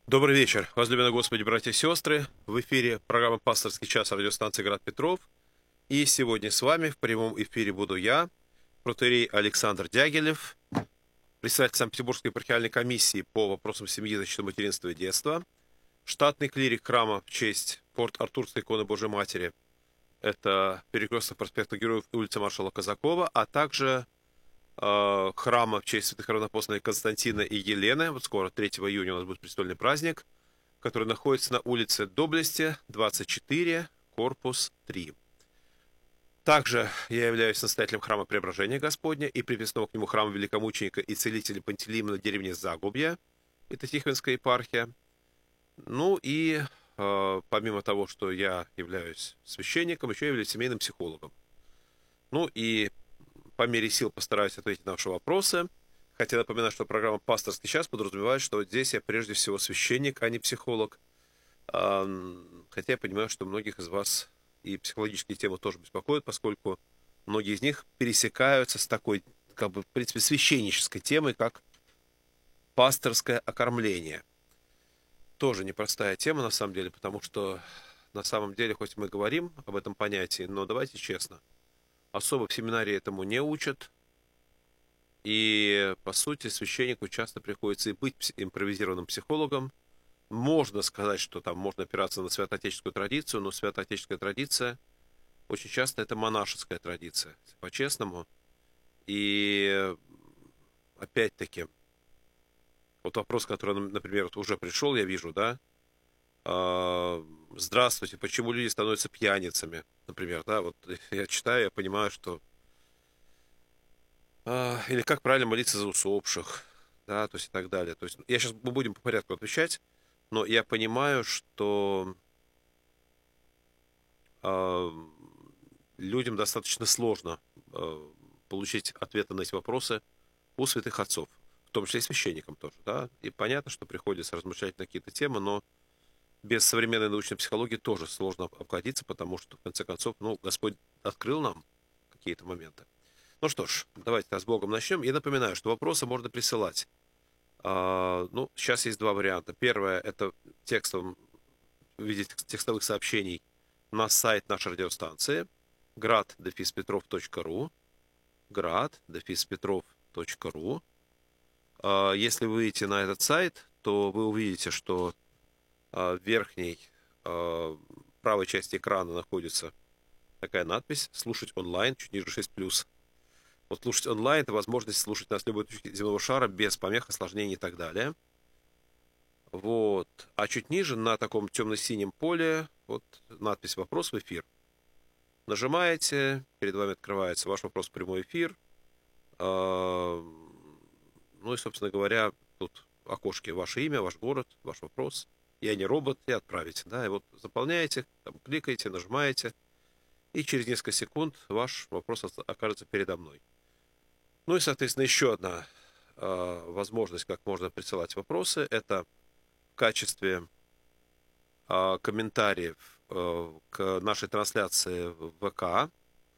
Добрый вечер, возлюбленные Господи, братья и сестры. В эфире программа «Пасторский час» радиостанции «Град Петров». И сегодня с вами в прямом эфире буду я, протоиерей Александр Дягилев, председатель Санкт-Петербургской епархиальной комиссии по вопросам семьи, защиты материнства и детства, штатный клирик храма в честь Порт-Артурской иконы Божьей Матери, это перекресток проспекта Героев и улица маршала Казакова, а также храма в честь святых равноапостолов Константина и Елены. Вот скоро, 3 июня, у нас будет престольный праздник, который находится на улице Доблести, 24, корпус 3. Также я являюсь настоятелем храма Преображения Господня и приписного к нему храма великомученика и целителя Пантелеимона в деревне Загубья, это Тихвинская епархия. Ну и помимо того, что я являюсь священником, еще я являюсь семейным психологом. Ну и по мере сил постараюсь ответить на ваши вопросы. Хотя напоминаю, что программа «Пасторский час» подразумевает, что здесь я прежде всего священник, а не психолог. Хотя я понимаю, что многих из вас и психологические темы тоже беспокоят, поскольку многие из них пересекаются с такой, как бы, в принципе, священнической темой, как пасторское окормление. Тоже непростая тема, на самом деле, потому что на самом деле, хоть мы говорим об этом понятии, но давайте честно, особо в семинарии этому не учат, и, по сути, священнику часто приходится и быть импровизированным психологом. Можно сказать, что там можно опираться на святоотеческую традицию, но святоотеческая традиция очень часто это монашеская традиция, по-честному. И, опять-таки, вот вопрос, который, например, вот уже пришел, я вижу, да, здравствуйте, почему люди становятся пьяницами, например, да, вот я читаю, я понимаю, что или как правильно молиться за усопших, да, то есть и так далее. То есть я сейчас мы будем по порядку отвечать, но я понимаю, что людям достаточно сложно получить ответы на эти вопросы у святых отцов, в том числе и священникам тоже, да. И понятно, что приходится размышлять на какие-то темы, но без современной научной психологии тоже сложно обходиться, потому что, в конце концов, ну, Господь открыл нам какие-то моменты. Ну что ж, давайте с Богом начнем. И напоминаю, что вопросы можно присылать. Ну, сейчас есть два варианта. Первое — это текстовым, в виде текстовых сообщений на сайт нашей радиостанции grad-petrov.ru grad-petrov.ru. Если вы выйдете на этот сайт, то вы увидите, что в верхней правой части экрана находится такая надпись «Слушать онлайн», чуть ниже 6+. Вот слушать онлайн — это возможность слушать нас с любой точки земного шара без помех, осложнений и так далее. Вот. А чуть ниже на таком темно-синем поле вот надпись «Вопрос в эфир». Нажимаете, перед вами открывается ваш вопрос в прямой эфир. Ну и, собственно говоря, тут в окошке ваше имя, ваш город, ваш вопрос. Я не робот, и отправите. Да, и вот заполняете, там, кликаете, нажимаете, и через несколько секунд ваш вопрос окажется передо мной. Ну и, соответственно, еще одна возможность, как можно присылать вопросы, это в качестве комментариев к нашей трансляции в ВК,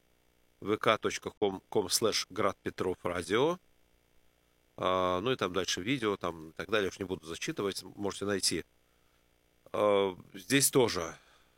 vk.com/gradpetrovradio. Ну и там дальше видео, там и так далее, уж не буду зачитывать, можете найти. Здесь тоже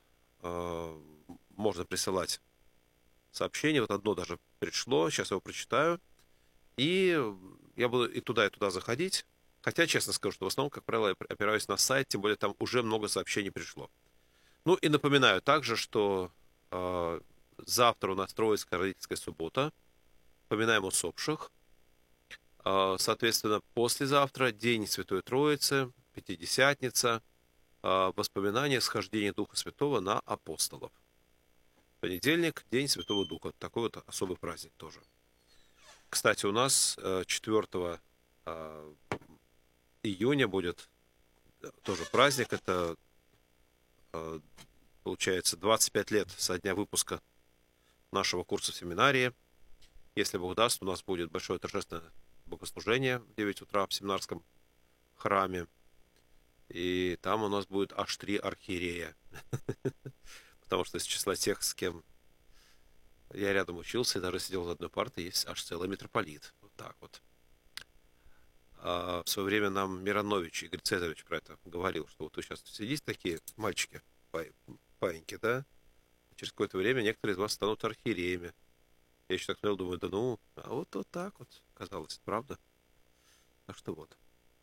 можно присылать сообщение. Вот одно даже пришло, сейчас я его прочитаю. И я буду и туда заходить. Хотя, честно скажу, что в основном, как правило, я опираюсь на сайт, тем более там уже много сообщений пришло. Ну и напоминаю также, что завтра у нас Троицкая родительская суббота. Поминаем усопших. Соответственно, послезавтра День Святой Троицы, Пятидесятница, воспоминания схождения Духа Святого на апостолов. Понедельник — День Святого Духа. Такой вот особый праздник тоже. Кстати, у нас 4 июня будет тоже праздник. Это, получается, 25 лет со дня выпуска нашего курса в семинарии. Если Бог даст, у нас будет большое торжественное богослужение в 9 утра в семинарском храме. И там у нас будет аж 3 архиерея. Потому что из числа тех, с кем я рядом учился и даже сидел за одной партой, есть аж целый митрополит. Вот так вот. В свое время нам Миронович Игорь Цезаревич про это говорил, что вот вы сейчас сидите такие мальчики, паиньки, да? Через какое-то время некоторые из вас станут архиереями. Я еще так смотрел, думаю, да ну, а вот так вот казалось, правда? Так что вот.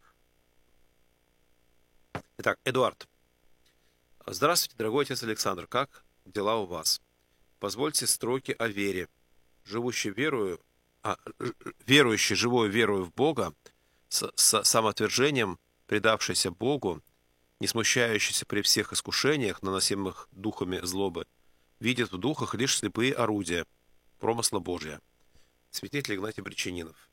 Итак, Эдуард. Здравствуйте, дорогой отец Александр. Как дела у вас? Позвольте строки о вере. Верующий, живой верою в Бога, с самоотвержением, предавшийся Богу, не смущающийся при всех искушениях, наносимых духами злобы, видит в духах лишь слепые орудия промысла Божия. Святитель Игнатий Бречанинов.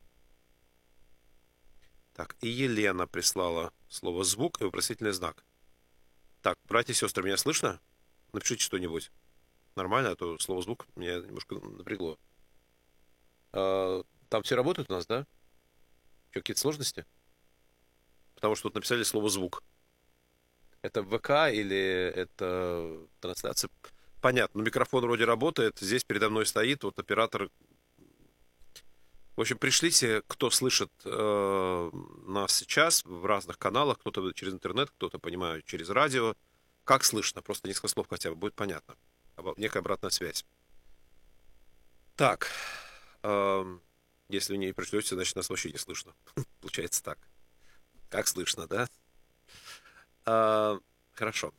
Так, и Елена прислала слово «звук» и вопросительный знак. Так, братья и сестры, меня слышно? Напишите что-нибудь. Нормально, а то слово «звук» меня немножко напрягло. Там все работают у нас, да? Что, какие-то сложности? Потому что тут написали слово «звук». Это ВК или это трансляция? Понятно, но микрофон вроде работает. Здесь передо мной стоит вот оператор. В общем, пришлите, кто слышит нас сейчас в разных каналах. Кто-то через интернет, кто-то, понимаю, через радио. Как слышно? Просто несколько слов хотя бы, будет понятно. Некая обратная связь. Так. Если вы не пришлете, значит, нас вообще не слышно. Получается так. Как слышно, да? Хорошо.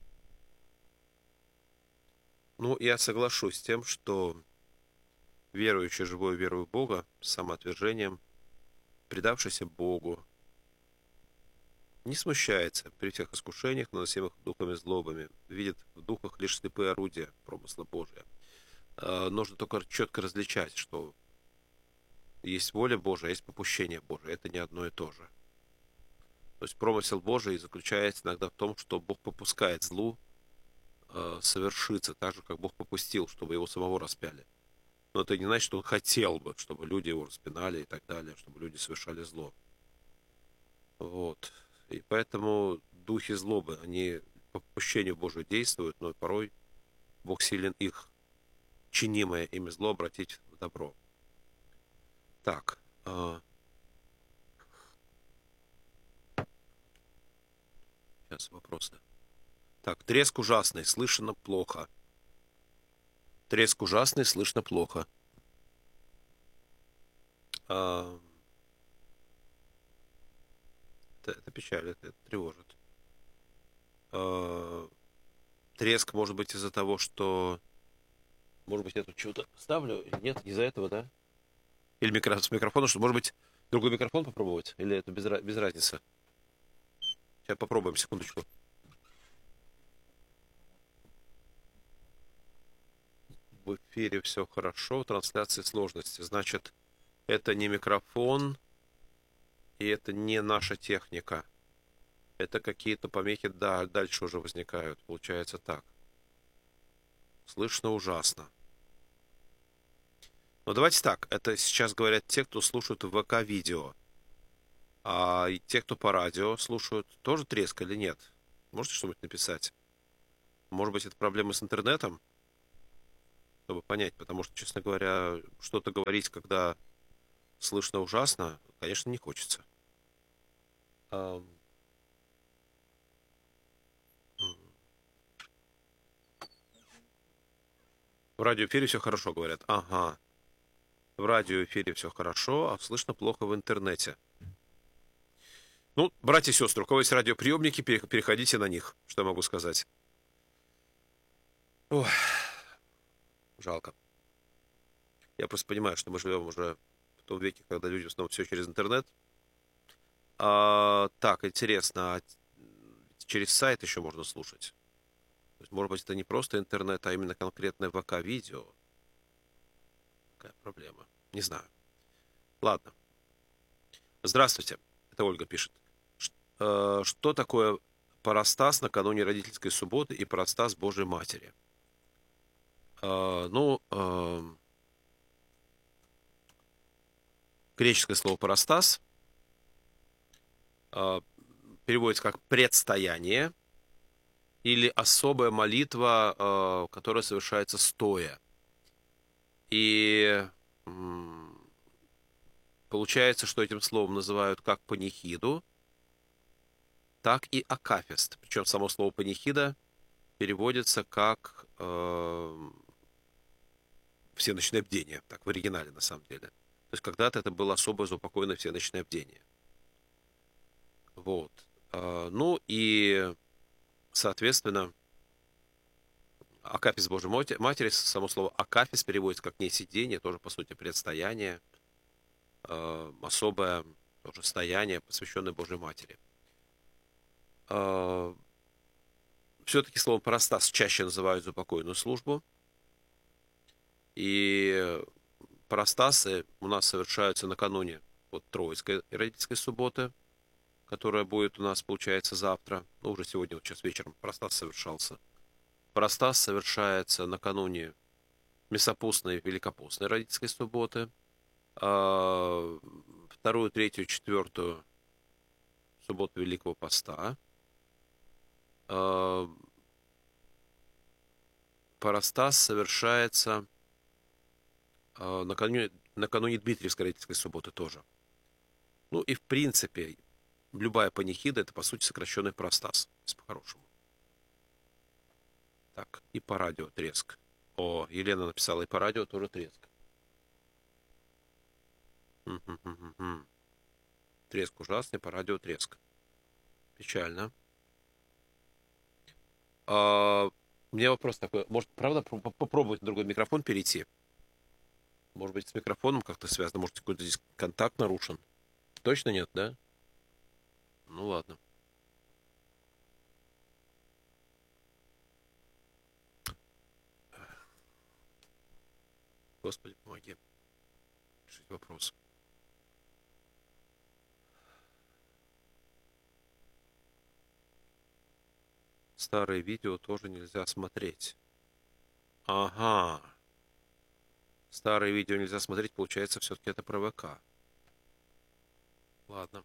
Ну, я соглашусь с тем, что верующий, живой верою в Бога, с самоотвержением, предавшийся Богу, не смущается при всех искушениях, наносимых духами злобами, видит в духах лишь слепые орудия промысла Божия. Нужно только четко различать, что есть воля Божия, а есть попущение Божие. Это не одно и то же. То есть промысел Божий заключается иногда в том, что Бог попускает злу совершиться, так же, как Бог попустил, чтобы его самого распяли. Но это не значит, что он хотел бы, чтобы люди его распинали и так далее, чтобы люди совершали зло. Вот. И поэтому духи злобы, они по попущению Божию действуют, но порой Бог силен их чинимое ими зло обратить в добро. Так. Сейчас вопросы. Так, треск ужасный, слышно плохо. Треск ужасный, слышно плохо. Это печаль, это тревожит. Треск может быть из-за того, что... Может быть, я тут чего-то ставлю? Нет, из-за этого, да? Или с микрофона, что, может быть, другой микрофон попробовать? Или это без разницы? Сейчас попробуем, секундочку. В эфире все хорошо, в трансляции сложности. Значит, это не микрофон, и это не наша техника. Это какие-то помехи, да, дальше уже возникают. Получается так. Слышно ужасно. Но давайте так. Это сейчас говорят те, кто слушают в ВК-видео. А те, кто по радио слушают, тоже треск или нет? Можете что-нибудь написать? Может быть, это проблема с интернетом? Чтобы понять. Потому что, честно говоря, что-то говорить, когда слышно ужасно, конечно, не хочется. В радиоэфире все хорошо, говорят. Ага. В радиоэфире все хорошо, а слышно плохо в интернете. Ну, братья и сестры, у кого есть радиоприемники, переходите на них. Что я могу сказать? Ох, жалко. Я просто понимаю, что мы живем уже в том веке, когда люди в основном все через интернет. Так, интересно, через сайт еще можно слушать? То есть, может быть, это не просто интернет, а именно конкретное ВК-видео? Какая проблема? Не знаю. Ладно. Здравствуйте. Это Ольга пишет. Что такое парастас накануне родительской субботы и парастас Божьей Матери? Греческое слово парастас переводится как предстояние или особая молитва, которая совершается стоя. И Получается, что этим словом называют как панихиду, так и акафист. Причем само слово панихида переводится как всеночное бдение, так в оригинале на самом деле. То есть когда-то это было особое заупокойное всеночное бдение. Вот. Ну и, соответственно, акафист Божьей Матери, само слово акафист переводится как не сидение, тоже по сути предстояние, особое тоже стояние, посвященное Божьей Матери. Все-таки словом парастас чаще называют заупокойную службу. И парастасы у нас совершаются накануне вот Троицкой и Родительской субботы, которая будет у нас, получается, завтра. Ну, уже сегодня, вот сейчас вечером парастас совершался. Парастас совершается накануне Мясопустной и Великопостной Родительской субботы. Вторую, третью, четвертую субботу Великого Поста. Парастас совершается накануне Дмитриевской Родительской субботы тоже. Ну и в принципе, любая панихида — это по сути сокращенный парастас, если по-хорошему. Так, и по радио треск. О, Елена написала, и по радио тоже треск. Треск ужасный, по радио треск. Печально. У меня вопрос такой. Может, правда, попробовать на другой микрофон перейти? Может быть, с микрофоном как-то связано? Может, какой-то здесь контакт нарушен? Точно нет, да? Ну ладно. Господи, помоги решить вопрос. Старые видео тоже нельзя смотреть. Ага. Старые видео нельзя смотреть, получается, все-таки это про ВК. Ладно.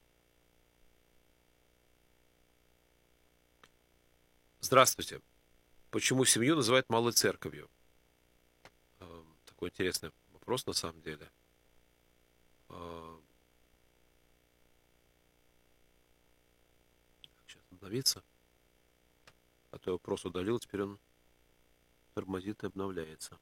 Здравствуйте. Почему семью называют малой церковью? Такой интересный вопрос на самом деле. Сейчас обновиться. А то я вопрос удалил, теперь он тормозит и обновляется.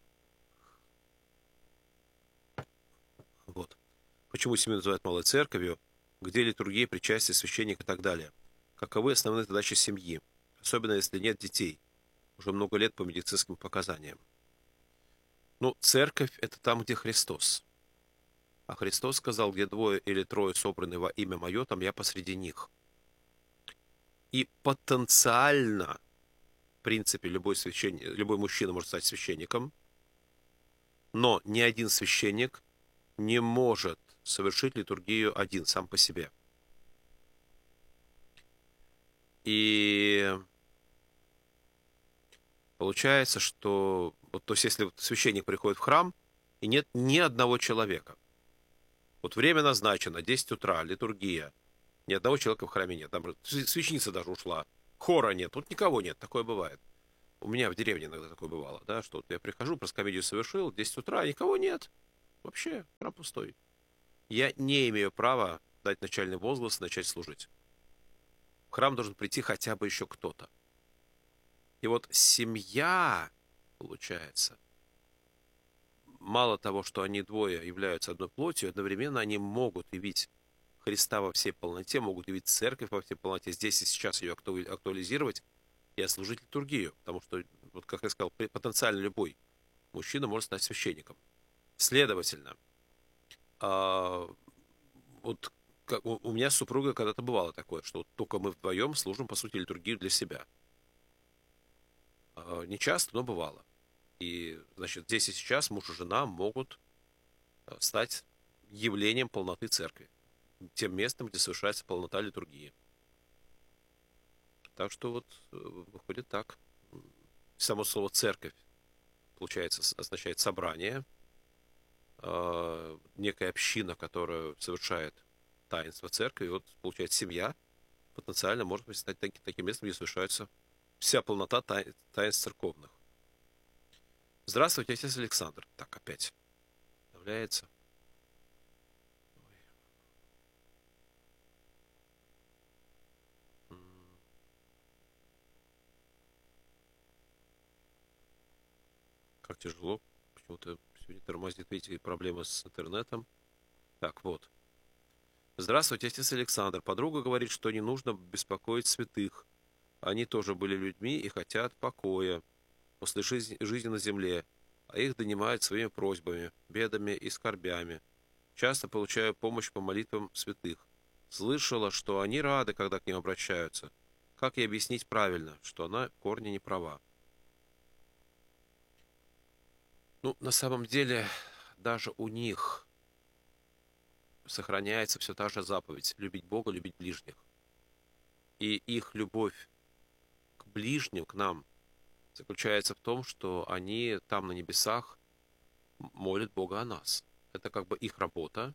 Вот. Почему семью называют малой церковью? Где литургия, причастие, священник и так далее? Каковы основные задачи семьи? Особенно если нет детей. Уже много лет по медицинским показаниям. Ну, церковь — это там, где Христос. А Христос сказал, где двое или трое собраны во имя мое, там я посреди них. И потенциально, в принципе, любой мужчина может стать священником, но ни один священник не может совершить литургию один, сам по себе. И получается, что вот, то есть, если священник приходит в храм, и нет ни одного человека. Вот время назначено, 10 утра, литургия. Ни одного человека в храме нет. Там священница даже ушла. Хора нет, тут никого нет. Такое бывает. У меня в деревне иногда такое бывало, да, что вот я прихожу, проскомедию совершил, 10 утра, никого нет. Вообще, храм пустой. Я не имею права дать начальный возглас и начать служить. В храм должен прийти хотя бы еще кто-то. И вот семья, получается, мало того, что они двое являются одной плотью, одновременно они могут явить Христа во всей полноте, могут явить церковь во всей полноте, здесь и сейчас ее актуализировать и отслужить литургию. Потому что, вот как я сказал, потенциально любой мужчина может стать священником. Следовательно, вот у меня с супругой когда-то бывало такое, что вот только мы вдвоем служим, по сути, литургию для себя. Не часто, но бывало. И, значит, здесь и сейчас муж и жена могут стать явлением полноты церкви, тем местом, где совершается полнота литургии. Так что вот выходит так. Само слово «церковь», получается, означает собрание, некая община, которая совершает таинство церкви. И вот, получается, семья потенциально может стать таким местом, где совершается вся полнота таинств церковных. Здравствуйте, отец Александр. Так, опять обновляется. Как тяжело. Почему-то сегодня тормозит, видите, проблемы с интернетом. Так, вот. Здравствуйте, отец Александр. Подруга говорит, что не нужно беспокоить святых. Они тоже были людьми и хотят покоя после жизни на земле, а их донимают своими просьбами, бедами и скорбями. Часто получаю помощь по молитвам святых. Слышала, что они рады, когда к ним обращаются. Как ей объяснить правильно, что она в корне не права? Ну, на самом деле, даже у них сохраняется все та же заповедь – любить Бога, любить ближних. И их любовь к ближним, к нам, заключается в том, что они там на небесах молят Бога о нас. Это как бы их работа.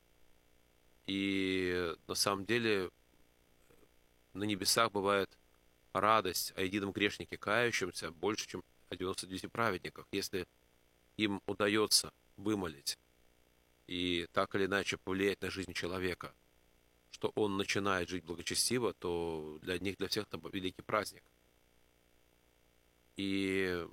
И на самом деле на небесах бывает радость о едином грешнике кающемся больше, чем о 99 праведниках. Если им удается вымолить и так или иначе повлиять на жизнь человека, что он начинает жить благочестиво, то для них, для всех это великий праздник. И,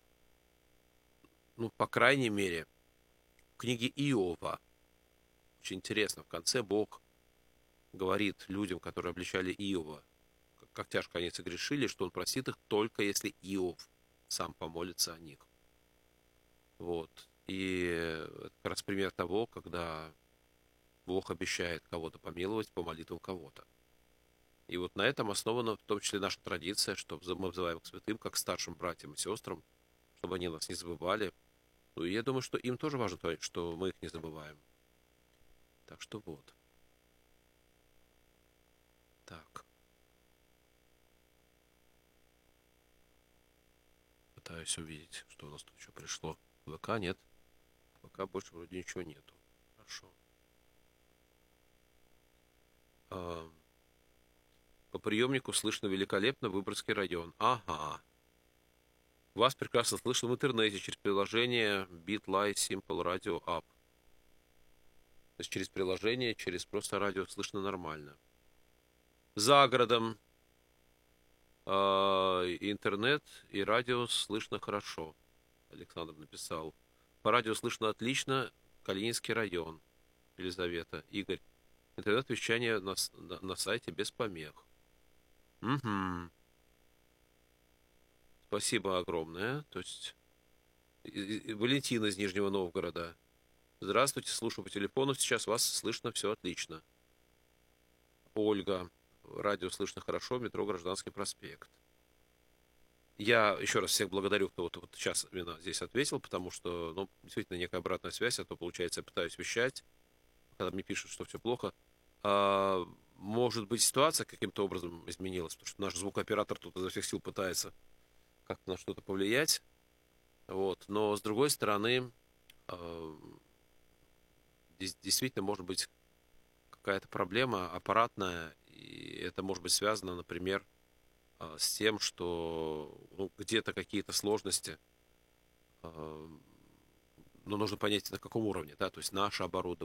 ну, по крайней мере, в книге Иова, очень интересно, в конце Бог говорит людям, которые обличали Иова, как тяжко они согрешили, что он простит их только если Иов сам помолится о них. Вот. И это как раз пример того, когда Бог обещает кого-то помиловать по молитвам кого-то. И вот на этом основана в том числе наша традиция, что мы взываем к святым, как к старшим братьям и сестрам, чтобы они нас не забывали. Ну и я думаю, что им тоже важно, что мы их не забываем. Так что вот. Так. Пытаюсь увидеть, что у нас тут еще пришло. ВК нет. ВК больше вроде ничего нету. Хорошо. По приемнику слышно великолепно, Выборгский район. Ага. Вас прекрасно слышно в интернете через приложение BitLight Simple Radio App. То есть через приложение, через просто радио слышно нормально. За городом интернет и радио слышно хорошо. Александр написал. По радио слышно отлично. Калининский район. Елизавета. Игорь. Интернет-вещание на сайте без помех. Угу. Спасибо огромное. То есть Валентина из Нижнего Новгорода. Здравствуйте, слушаю по телефону. Сейчас вас слышно, все отлично. Ольга. Радио слышно хорошо. Метро Гражданский проспект. Я еще раз всех благодарю, кто вот сейчас именно здесь ответил, потому что, ну, действительно, некая обратная связь, а то, получается, я пытаюсь вещать, когда мне пишут, что все плохо. Может быть, ситуация каким-то образом изменилась, потому что наш звукооператор тут изо всех сил пытается как-то на что-то повлиять. Вот. Но, с другой стороны, действительно может быть какая-то проблема аппаратная, и это может быть связано, например, с тем, что где-то какие-то сложности, но нужно понять, на каком уровне, да, то есть наше оборудование,